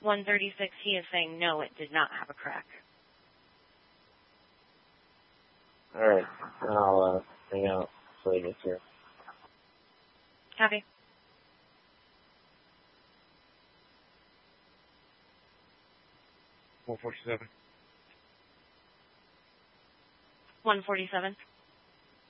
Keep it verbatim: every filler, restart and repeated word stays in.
one thirty-six, he is saying no, it did not have a crack. Alright, I'll uh, hang out so he gets here. Copy. one forty-seven. one forty-seven.